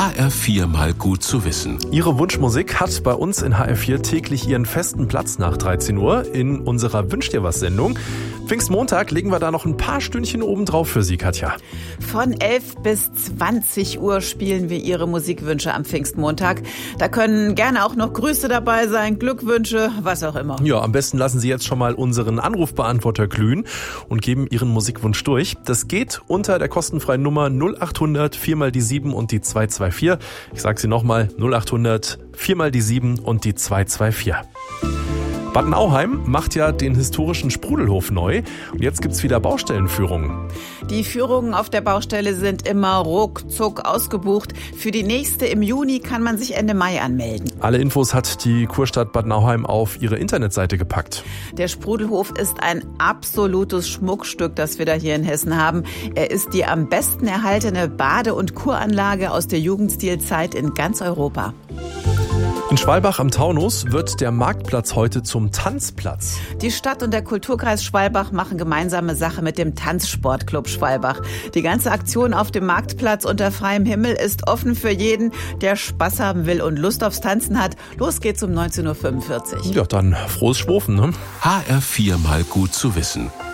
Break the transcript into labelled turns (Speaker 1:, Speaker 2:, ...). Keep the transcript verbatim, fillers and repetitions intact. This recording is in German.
Speaker 1: H R vier mal gut zu wissen.
Speaker 2: Ihre Wunschmusik hat bei uns in H R vier täglich ihren festen Platz nach dreizehn Uhr in unserer Wünsch dir was Sendung. Pfingstmontag legen wir da noch ein paar Stündchen oben drauf für Sie, Katja.
Speaker 3: Von elf bis zwanzig Uhr spielen wir Ihre Musikwünsche am Pfingstmontag. Da können gerne auch noch Grüße dabei sein, Glückwünsche, was auch immer.
Speaker 2: Ja, am besten lassen Sie jetzt schon mal unseren Anrufbeantworter glühen und geben Ihren Musikwunsch durch. Das geht unter der kostenfreien Nummer null acht hundert vier mal die sieben und die zwei zwei vier. Ich sage sie nochmal, null acht hundert vier mal die sieben und die zwei zwei vier. Bad Nauheim macht ja den historischen Sprudelhof neu und jetzt gibt's wieder Baustellenführungen.
Speaker 3: Die Führungen auf der Baustelle sind immer ruckzuck ausgebucht. Für die nächste im Juni kann man sich Ende Mai anmelden.
Speaker 2: Alle Infos hat die Kurstadt Bad Nauheim auf ihre Internetseite gepackt.
Speaker 3: Der Sprudelhof ist ein absolutes Schmuckstück, das wir da hier in Hessen haben. Er ist die am besten erhaltene Bade- und Kuranlage aus der Jugendstilzeit in ganz Europa.
Speaker 2: In Schwalbach am Taunus wird der Marktplatz heute zum Tanzplatz.
Speaker 3: Die Stadt und der Kulturkreis Schwalbach machen gemeinsame Sache mit dem Tanzsportclub Schwalbach. Die ganze Aktion auf dem Marktplatz unter freiem Himmel ist offen für jeden, der Spaß haben will und Lust aufs Tanzen hat. Los geht's um neunzehn Uhr fünfundvierzig.
Speaker 2: Ja, dann frohes Schwofen, ne?
Speaker 1: H R vier mal gut zu wissen.